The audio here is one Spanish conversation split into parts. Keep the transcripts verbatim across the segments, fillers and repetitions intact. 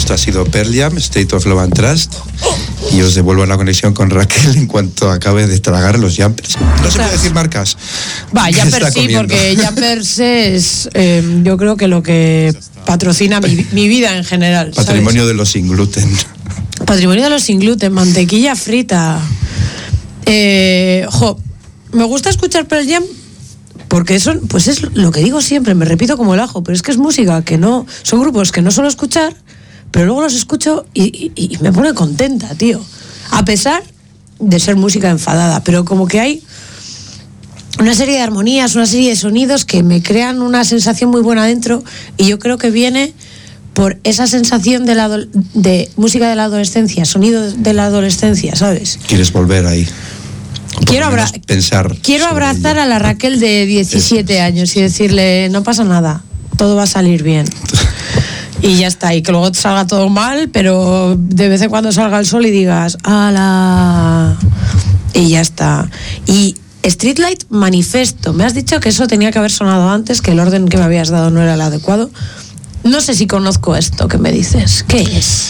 Esto ha sido Pearl Jam, State of Love and Trust. Y os devuelvo la conexión con Raquel en cuanto acabe de tragar los Jumpers. No se puede decir marcas. Va, Jumpers sí, porque Jumpers es, eh, yo creo que lo que patrocina mi, mi vida en general. Patrimonio ¿sabes? de los sin gluten. Patrimonio de los sin gluten, mantequilla frita. Eh, jo, me gusta escuchar Pearl Jam porque eso, pues es lo que digo siempre, me repito como el ajo, pero es que es música que no, son grupos que no suelo escuchar, pero luego los escucho y, y, y me pone contenta, tío. A pesar de ser música enfadada, pero como que hay una serie de armonías, una serie de sonidos que me crean una sensación muy buena dentro, y yo creo que viene por esa sensación de, la, de música de la adolescencia, sonido de la adolescencia, ¿sabes? ¿Quieres volver ahí? Quiero, abra pensar quiero abrazar ello. A la Raquel de diecisiete es, años y decirle, no pasa nada, todo va a salir bien. Y ya está, y que luego salga todo mal, pero de vez en cuando salga el sol y digas, ¡hala! Y ya está. Y Streetlight Manifesto, me has dicho que eso tenía que haber sonado antes, que el orden que me habías dado no era el adecuado. No sé si conozco esto que me dices. ¿Qué es?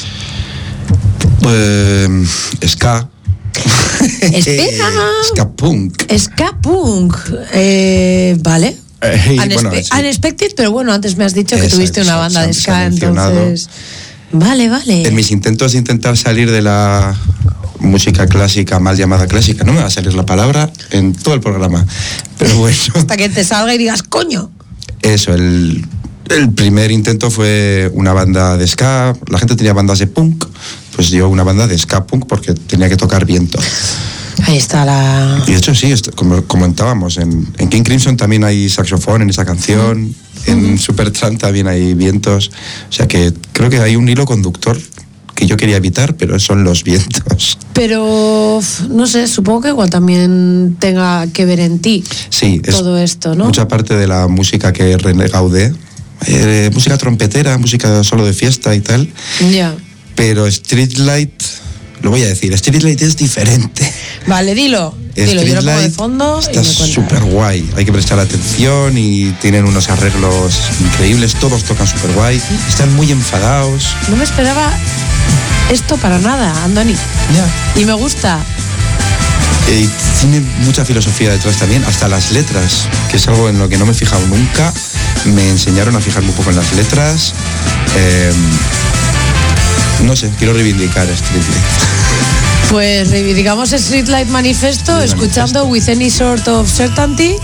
Eh, ska. Espera. Ska punk. Ska punk. Eh, vale. Eh, Unespe bueno, sí. Unexpected, pero bueno, antes me has dicho que Esa, tuviste una banda de ska, entonces. Vale, vale. En mis intentos de intentar salir de la música clásica, mal llamada clásica, no me va a salir la palabra en todo el programa. Pero bueno. Hasta que te salga y digas, coño. Eso, el. El primer intento fue una banda de ska. La gente tenía bandas de punk, pues yo una banda de ska punk porque tenía que tocar viento. Ahí está la... Y de hecho sí, esto, como comentábamos, en, en King Crimson también hay saxofón en esa canción, uh-huh. En Supertramp también hay vientos, o sea que creo que hay un hilo conductor que yo quería evitar, pero son los vientos. Pero, no sé, supongo que igual también tenga que ver en ti sí, todo esto, ¿no? Mucha parte de la música que René Gaudé, eh, música trompetera, música solo de fiesta y tal. Ya. Yeah. Pero Streetlight, lo voy a decir, Streetlight es diferente. Vale, dilo. Dilo, yo lo pongo de fondo. Está súper guay, hay que prestar atención y tienen unos arreglos increíbles, todos tocan súper guay, están muy enfadados. No me esperaba esto para nada, Andoni. Ya. Y me gusta. Y tiene mucha filosofía detrás también, hasta las letras, que es algo en lo que no me he fijado nunca. Me enseñaron a fijarme un poco en las letras. Eh, no sé, quiero reivindicar Streetlight. Pues reivindicamos Streetlight Manifesto, escuchando With Any Sort of Certainty.